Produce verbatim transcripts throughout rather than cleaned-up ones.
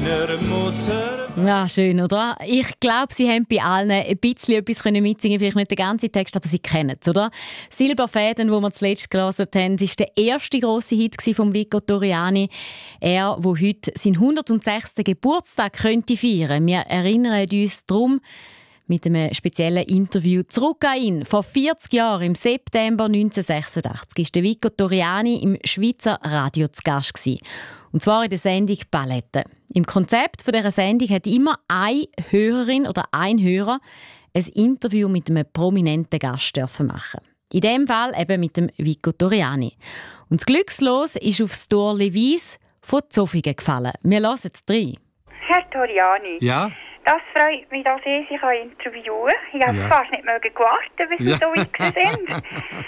meiner Mutter. Ja, schön, oder? Ich glaube, Sie haben bei allen ein bisschen etwas mitsingen, vielleicht nicht den ganzen Text, aber Sie kennen es, oder? «Silberfäden», wo wir zuletzt gelesen haben, war der erste grosse Hit von Vico Toriani. Er, der heute seinen hundertsechsten Geburtstag könnte feiern. Wir erinnern uns darum mit einem speziellen Interview zurück an ihn. Vor vierzig Jahren, im September neunzehnhundertsechsundachtzig, war der Vico Toriani im Schweizer Radio zu Gast gewesen. Und zwar in der Sendung «Palette». Im Konzept dieser Sendung hat immer eine Hörerin oder ein Hörer ein Interview mit einem prominenten Gast dürfen machen. In diesem Fall eben mit dem Vico Toriani. Und das Glückslos ist aufs Dorli Weiss von Zofingen gefallen. Wir hören jetzt rein. Herr Toriani. Ja? Das freut mich, dass ich Sie interviewen kann. Ich habe Ja. fast nicht gewartet, bis Sie Ja. so weit sind.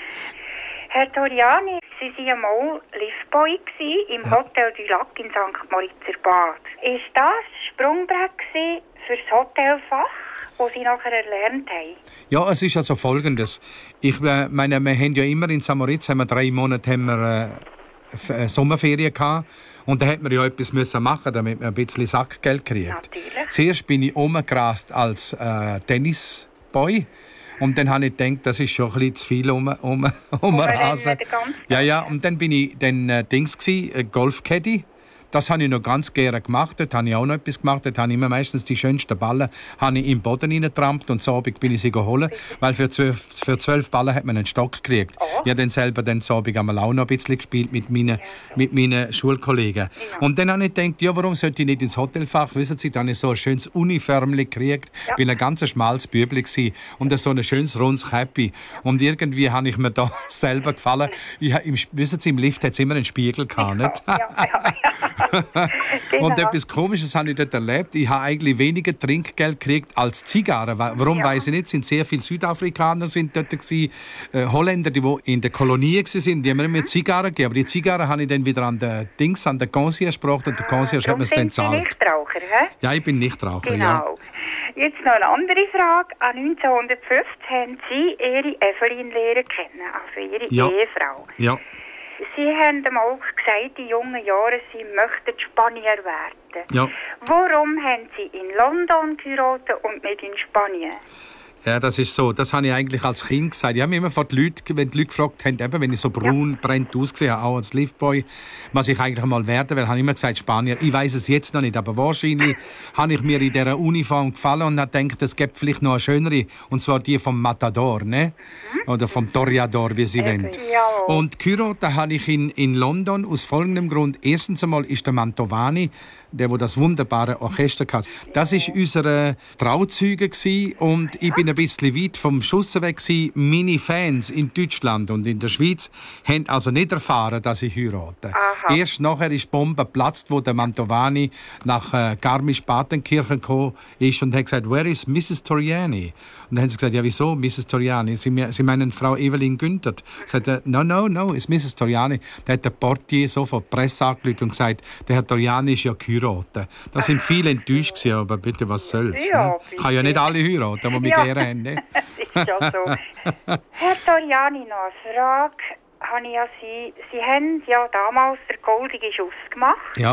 Herr Toriani, Sie waren einmal Liftboy im Ja. Hotel du Lac in Sankt Moritzer Bad. Ist das Sprungbrett gewesen für das Hotelfach, das Sie nachher erlernt haben? Ja, es ist also Folgendes. Ich äh, meine, wir haben ja immer in Sankt Moritz haben wir drei Monate haben wir, äh, F- äh, Sommerferien gehabt. Und da hat man ja etwas müssen machen, damit man ein bisschen Sackgeld kriegt. Natürlich. Zuerst bin ich rumgerast als äh, Tennisboy. Und dann habe ich gedacht, das ist schon ein bisschen zu viel um, um, um Rasen. den ganzen Ja, ja. Und dann bin ich dann äh, Dings gsi, äh, Golfcaddy. Das habe ich noch ganz gerne gemacht. Dort habe ich auch noch etwas gemacht. Dort habe ich immer meistens die schönsten Ballen habe ich im Boden reingetrampt und so Abend bin ich sie geholt. Weil für zwölf, für zwölf Ballen hat man einen Stock gekriegt. Oh. Ich habe dann selber dann so Abend einmal auch noch ein bisschen gespielt mit meinen, mit meinen Schulkollegen. Ja. Und dann habe ich gedacht, ja, warum sollte ich nicht ins Hotelfach? Wissen Sie, dann habe ich so ein schönes Uniformli gekriegt. Ja. Bin ein ganz schmales Bübli gsi und so ein schönes rundes Happy. Und irgendwie habe ich mir da selber gefallen. Ich, im, wissen Sie, im Lift hat es immer einen Spiegel gehabt, nicht? Ja, ja, ja. Genau. Und etwas Komisches habe ich dort erlebt. Ich habe eigentlich weniger Trinkgeld gekriegt als Zigarren. Wa- Warum Ja. weiß ich nicht? Es sind sehr viele Südafrikaner sind dort gewesen, äh, Holländer, die wo in der Kolonie waren, die haben mir immer Zigarren gegeben. Aber die Zigarren habe ich dann wieder an den Dings, an den Concierge gebracht und der Concierge hat Darum mir es dann sind Sie gezahlt. Nichtraucher, hä? Ja, ich bin Nichtraucher, Genau. ja. Jetzt noch eine andere Frage. An neunzehnhundertfünfzig haben Sie Ihre Evelyn lernen kennen, also Ihre Ja. Ehefrau. Ja. Sie haben einmal gesagt, in jungen Jahren, Sie möchten Spanier werden. Ja. Warum haben Sie in London geheiratet und nicht in Spanien? Ja, das ist so. Das habe ich eigentlich als Kind gesagt. Ich habe mich immer von den Leuten, wenn die Leute gefragt haben, eben, wenn ich so braun, brennt ausgesehen habe, auch als Liftboy, was ich eigentlich mal werden will, habe ich immer gesagt Spanier. Ich weiß es jetzt noch nicht, aber wahrscheinlich habe ich mir in dieser Uniform gefallen und habe gedacht, es gibt vielleicht noch eine schönere, und zwar die vom Matador, ne? Oder vom Toreador, wie sie wollen. Jawohl. Und geheiratet habe ich in, in London aus folgendem Grund. Erstens einmal ist der Mantovani, der, wo das wunderbare Orchester hat. Das ist unsere Trauzeuge gsi und ich bin ein bisschen weit vom Schuss weg gsi. Meine Fans in Deutschland und in der Schweiz haben also nicht erfahren, dass ich heirate. Aha. Erst nachher ist die Bombe geplatzt, wo der Mantovani nach äh, Garmisch-Partenkirchen gekommen ist und hat gesagt, where is Missus Toriani? Und dann haben sie gesagt, ja wieso Missus Toriani? Sie, me- sie meinen Frau Evelyn Günther. Sagte, no, no, no, it's Missus Toriani. Da hat der Portier sofort die Presse angerufen und gesagt, der Herr Toriani ist ja geheiratet. Da sind viele enttäuscht gewesen, aber bitte, was soll's? Ja, Ne? Ich kann ja nicht alle heiraten, die mich Ja. gerne haben. Ne? Das ist ja so. Herr Toriani, noch eine Frage. Habe ich ja Sie, Sie haben ja damals den goldenen Schuss gemacht Ja,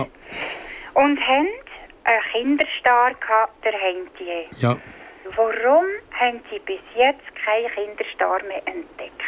und haben einen Kinderstar gehabt, der Heintier. ja. Warum haben Sie bis jetzt keinen Kinderstar mehr entdeckt?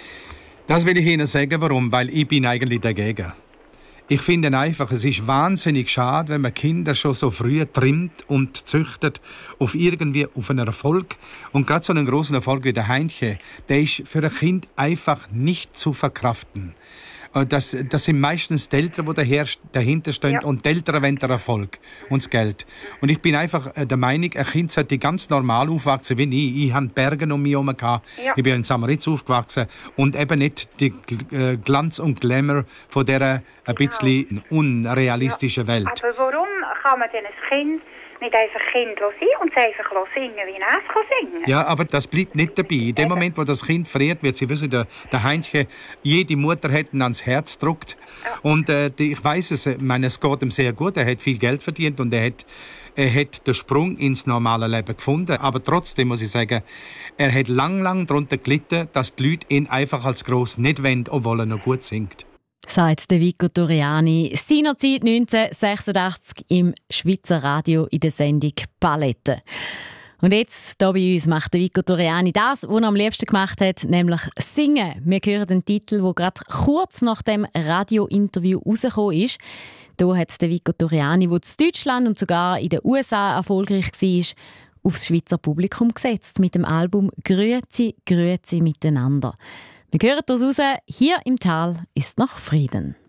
Das will ich Ihnen sagen, warum. Weil ich bin eigentlich dagegen. Ich finde einfach, es ist wahnsinnig schade, wenn man Kinder schon so früh trimmt und züchtet auf irgendwie auf einen Erfolg. Und gerade so einen großen Erfolg wie der Heinche, der ist für ein Kind einfach nicht zu verkraften. Das, das sind meistens die Eltern, die daher, dahinter stehen, Ja. und die Eltern wollen den Erfolg und das Geld. Und ich bin einfach äh, der Meinung, ein Kind sollte ganz normal aufwachsen wie ich. Ich hatte Berge um mich herum. Ja. Ich bin in Samaritz aufgewachsen und eben nicht die äh, Glanz und Glamour von dieser ein bisschen unrealistischen Welt. Aber warum kann man denn ein Kind nicht einfach Kind sein und es einfach singen, wie es kann singen? Ja, aber das bleibt nicht dabei. In dem Moment, wo das Kind friert, wird sie wissen, der, der Heinche, jede Mutter hat ihn ans Herz gedrückt. Und äh, die, ich weiß es, ich meine, es geht ihm sehr gut. Er hat viel Geld verdient und er hat, er hat den Sprung ins normale Leben gefunden. Aber trotzdem muss ich sagen, er hat lang, lang darunter gelitten, dass die Leute ihn einfach als gross nicht wollen, obwohl er noch gut singt. sagt der Vico Torriani seinerzeit neunzehnhundertsechsundachtzig im Schweizer Radio in der Sendung Palette. Und jetzt, hier bei uns, macht der Vico Torriani das, was er am liebsten gemacht hat, nämlich singen. Wir hören den Titel, der gerade kurz nach dem Radiointerview rausgekommen ist. Hier hat der Vico Torriani, der in Deutschland und sogar in den U S A erfolgreich war, aufs Schweizer Publikum gesetzt mit dem Album «Grüezi, grüezi miteinander». Wir hören das raus. Hier im Tal ist noch Frieden.